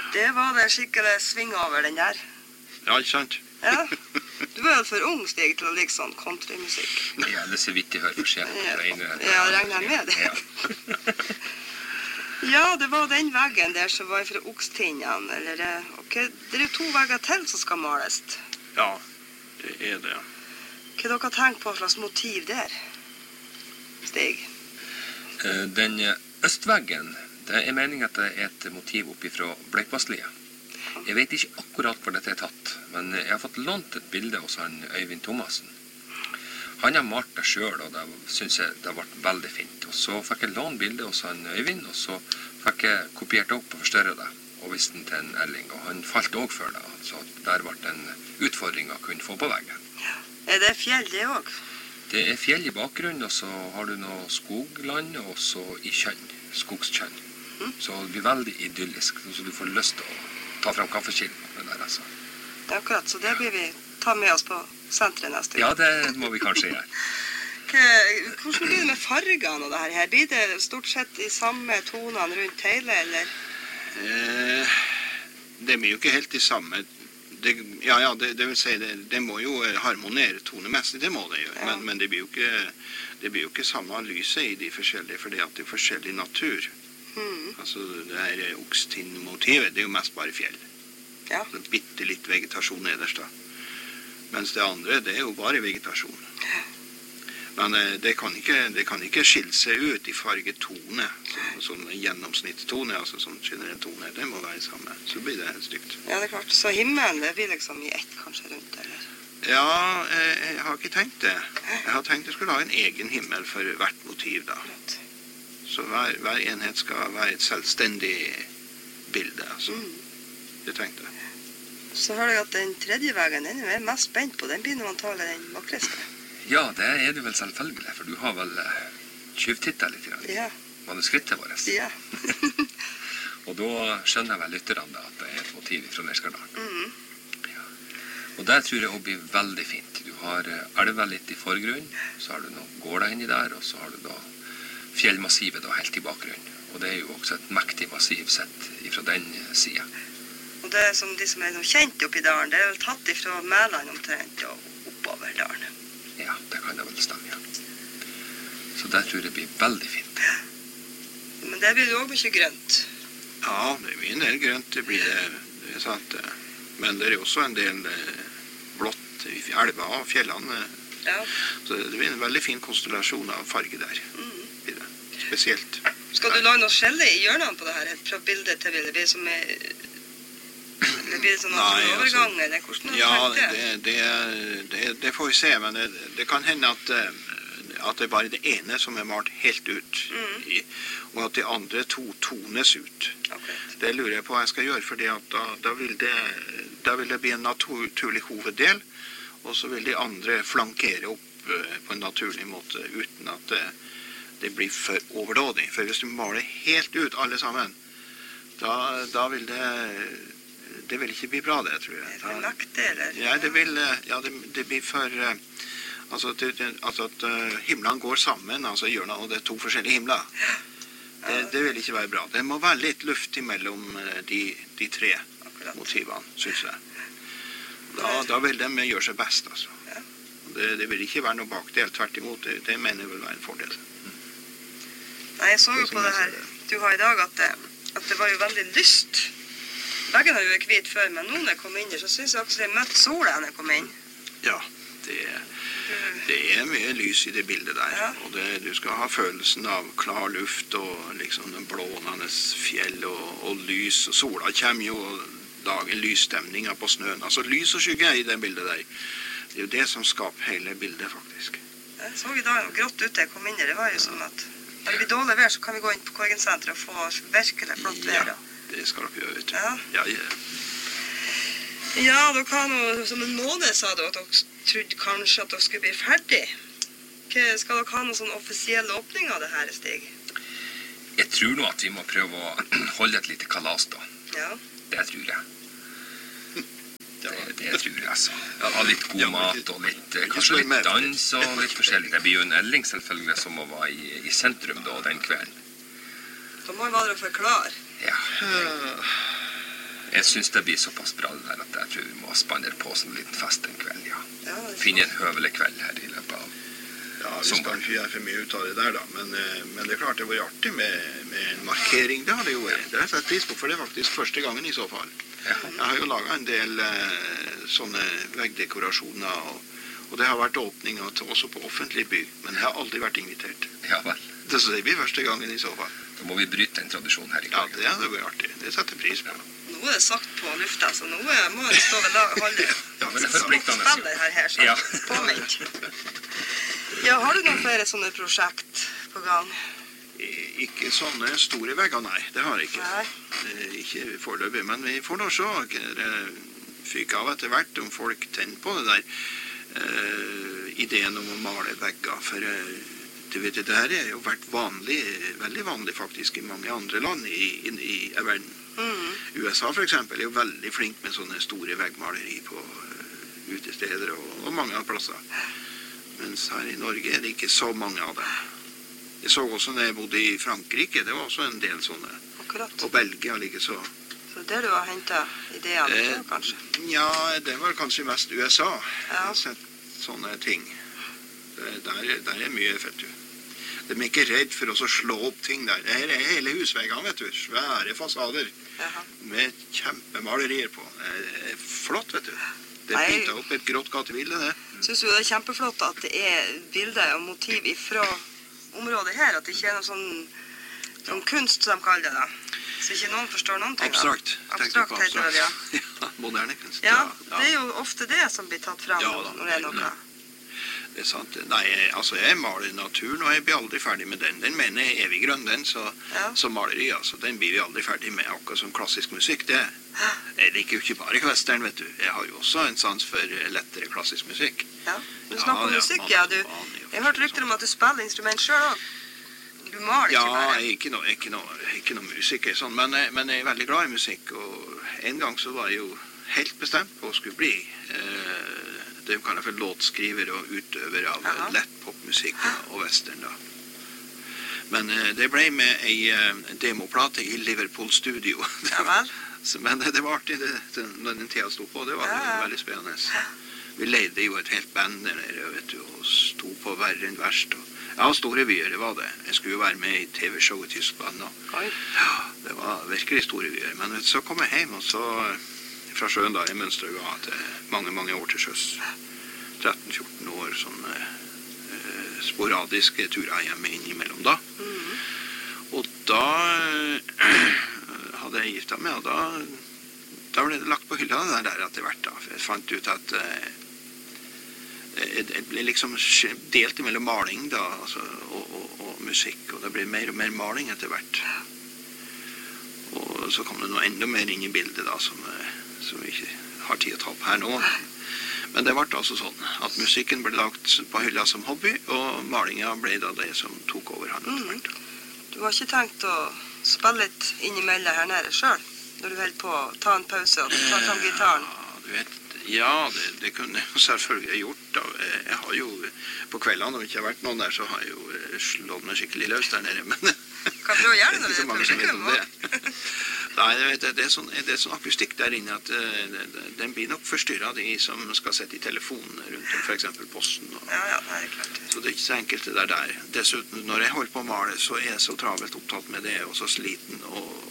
Det var det skikkelig sving over den der. Ja, ikke sant? Ja. Du var jo for ung, Stig, til å like sånn countrymusikk. Ja, det ser vidt jeg hører forskjell. Ja, regner jeg med det. Ja. Ja, det var den veggen der som var fra Okstinnene, eller okay. Det jo 2 vegger til som skal males. Ja, det det. Hva dere tenkt på slags motiv der, Stig? Den østveggen, det meningen at det et motiv oppi fra Bleikvasslia. Jeg vet ikke akkurat hvor dette tatt, men jeg har fått lånt et bilde hos han Øyvind Thomassen. Han har malt det selv, og det synes jeg det har vært veldig fint. Og så fikk jeg låne bildet hos han Øyvind, og så fikk jeg kopiert opp og forstørre det, og viste den til en Elling. Og han falt også for det, så der ble det en utfordring å kunne få på veggen. Ja. Det fjell, det også? Det fjell i bakgrunnen, og så har du noe skogland, og så i kjønn, skogskjønn. Så det blir veldig idyllisk, så du får lyst til å ta frem kaffekilden med det der, altså. Det akkurat, så det blir vi ta med oss på senteret neste gang. Ja, det må vi kanskje gjøre. Hvordan blir det med fargene og det her? Blir det stort sett de samme tonene rundt hele, eller? Det blir jo ikke helt de samme. Det vil si, det må jo harmonere tonemessig, det må det jo. Ja. Men det blir jo ikke samme lyset i de forskjellige, fordi at det er forskjellig natur. Altså det her Okstinn-motivet, det er jo mest bare fjell. Ja. Så bitte litt vegetasjon nederst da. Mens det andre, det er jo bare vegetasjon. Men det kan ikke skille seg ut i fargetone, sånn gjennomsnittstone, altså sånn generell tone, det må være samme. Så blir det helt stygt. Ja, det klart. Så himmelen, det blir liksom i ett kanskje rundt, eller? Ja, jeg har ikke tenkt det. Jeg har tenkt jeg skulle ha en egen himmel for hvert motiv da. Så hver enhet skal være et selvstendig bilde, altså. Det tenkte jeg. Så hører jeg at den tredje veggen, den er jeg mest spent på. Den begynner man å tale den vakreste. Ja, det er du vel selvfølgelig, for du har vel tjuvtittet litt grann. Ja. Manuskriptet vårt. Ja. Og da skjønner vel lytterne da at det er et motiv fra Nerskardalen. Ja. Og det tror jeg også blir veldig fint. Du har elva litt i forgrunnen, så har du noen gårder inni der, og så har du da fjellmassivet da helt i bakgrunnen. Og det er jo også et mektig massiv sett fra den siden. Og det er som de som er kjent oppi dalen, det er vel tatt ifra Mæland omtrent og oppover dalen. Ja, det kan det vel stemme, ja. Så det tror jeg blir veldig fint. Men det blir jo også mye grønt. Ja, det blir en del grønt, det blir det, det er sant. Men det er også en del blått i elva og fjellene. Ja. Så det blir en veldig fin konstellasjon av farge der. Spesielt. Skal du lage noe skjelle i hjørnene på det her, fra bilde til bilde? Blir det som det blir sånn overgang, eller hvordan har du tenkt det? Det får vi se, men det kan hende at det er bare det ene som er malt helt ut, og at de andre 2 tones ut. Det lurer jeg på hva jeg skal gjøre, fordi at da vil det bli en naturlig hoveddel, og så vil de andre flankere opp på en naturlig måte, uten at det blir for overdådig. For hvis du maler helt ut alle sammen, da vil det vil ikke bli bra, det, tror jeg. Det er lagt det, eller? Ja, det blir for... Altså at himlene går sammen, altså hjørnet, og det er 2 forskjellige himler. Det vil ikke være bra. Det må være litt luft imellom de 3 motivene, synes jeg. Da vil de gjøre seg best, altså. Det vil ikke være noe bakdel, tvert imot. Det mener jeg vil være en fordel. Nei, jeg så jo på det her du har i dag, at det var jo veldig lyst. Veggen har jo vært hvit før, men når jeg kom inn der, så synes jeg også det møtte sola når jeg kom inn. Ja, det er mye lys i det bildet der. Ja. Og du skal ha følelsen av klar luft og liksom den blånende fjell og lys. Og sola kommer jo og lager lysstemninger på snøen. Altså lys og skygge i det bildet der. Det er jo det som skaper hele bildet, faktisk. Jeg så i dag grått ute jeg kom inn der. Det var jo sånn at når det blir dårlig vær, så kan vi gå inn på Korgensenteret og få virkelig flott vær. Ja, det skal dere gjøre, vet du. Ja. Ja, dere har noe, som en måned sa du at dere trodde kanskje at dere skulle bli ferdig. Skal dere ha noen sånn offisiell åpning av det her, Stig? Jeg tror nå at vi må prøve å holde et lite kalas da. Ja. Det tror jeg. Det tror jeg, altså. Ha litt god mat og kanskje litt dans og litt forskjellig. Det blir jo en Elling selvfølgelig som må være i sentrum da, den kvelden. Da må vi være forklare. Ja. Jeg synes det blir såpass bra det der at jeg tror vi må spandere på sånn liten fest en kveld, ja. Ja, det er Finne en høvelig kveld her I løpet av Ja, vi skal ikke gjøre for mye ut av det der da, men det er klart det var artig med en markering, det har det jo vært. Det har jeg sett pris på, for det er faktisk første gangen I så fall. Ja. Jeg har jo laget en del sånne veggdekorasjoner, og det har vært åpninger også på offentlig bygg, men jeg har aldri vært invitert. Ja vel. Så det blir første gangen I så fall. Da må vi bryte en tradisjon her I Ja, kveld. det hadde vært artig. Det setter jeg pris på. Nå er det sagt på lufta, så nå må jeg stå ved holdet. Ja, men det er forpliktende. Spiller her, så Ja. påminnet. Ja, har du noen flere sånne prosjekt på gang? Ikke sånne store vegger, nei. Det har jeg ikke. Nei. Ikke foreløpig, men vi får nå se. Det fyker av etter hvert om folk tenner på det der. Ideen om å male vegger, for du vet, det her er jo vært vanlig, veldig vanlig faktisk I mange andre land I verden. USA for eksempel er jo veldig flink med sånne store veggmaleri på utesteder og mange av plasser. Mens her I Norge er det ikke så mange av dem. Jeg så også når jeg bodde I Frankrike, det var også en del sånne. Akkurat. Og Belgia like så. Så det du har hentet ideene fra, kanskje? Ja, det var kanskje mest USA. Jeg Ja. har sett sånne ting. Der er mye, vet du. De er ikke redd for å slå opp ting der. Det her er hele husveggene, vet du. Svære fasader Jaha. med kjempemalerier på. Det er flott, vet du. Det Nei. pyntet opp et grått gatebilde, det. Synes jo det er kjempeflott at det er bilder og motiv fra området her, at det ikke er noe sånn kunst som de kaller det da. Så ikke noen forstår noen ting. da. Abstrakt. Abstrakt heter det, ja. Ja, moderne kunst. Ja, det er jo ofte det som blir tatt frem Ja, da. når det er noe. Det er sant. Nei, altså jeg maler naturen, og jeg blir aldri ferdig med den. Den mener jeg er evig grønn, den, Ja. så maleri, altså. Den blir vi aldri ferdig med, akkurat som klassisk musikk, det. Jeg liker jo ikke bare western, vet du. Jeg har jo også en sans for lettere klassisk musikk. Ja. Du snakker om Ja, musikk, man- ja. Du, man- jeg har hørt rykter om at du spiller instrument selv også. Du maler Ja, ikke bare. jeg er ikke noe musiker, sånn, men jeg er veldig glad I musikk, og en gang så var jeg jo helt bestemt på å skulle bli det vi kaller for låtskriver og utøver av Aha. lett popmusikk og western da. Men det ble med en demoplate I Liverpool studio. Ja vel. Men det var artig når den tida stod på, det var Ja. veldig spennende. Vi leide jo et helt band der nede, vet du, og sto på verre enn verst. Ja, store vyer, det var det. Jeg skulle jo være med I TV-show I Tyskland. Oi. Ja, det var virkelig store vyer. Men vet du, så kom jeg hjem, og så fra sjøen da, I Mønsterøya til mange år til sjøs. 13-14 år, sånn sporadiske turer hjemme innimellom da. Og da hadde jeg giftet meg, og da ble det lagt på hylla det der etter hvert da. For jeg fant ut at det ble liksom delt mellom maling da, altså, og musikk, og det ble mer og mer maling etter hvert. Og så kom det noe enda mer inn I bildet da, som vi ikke har tid å ta opp her nå. Men det ble altså sånn at musikken ble lagt på hylla som hobby, og malingen ble da det som tok over han etter hvert. Du har ikke tenkt å spille litt innimellom her nede selv, når du holder på å ta en pause og ta fram gitaren? Du vet, ja, det kunne jeg jo selvfølgelig gjort da. Jeg har jo, på kveldene når det ikke har vært noen der, så har jeg jo slått meg skikkelig løs der nede, men Kan prøve å gjøre det når ikke det så er mange som vet publikum om det. også. Nei, det er sånn akustikk der inne at den blir nok forstyrret de som skal sette I telefonen rundt om for eksempel posten. Ja, det er klart. Så det er ikke så enkelt det der. Dessuten, når jeg holder på å male, så er jeg så travelt opptatt med det, og så sliten,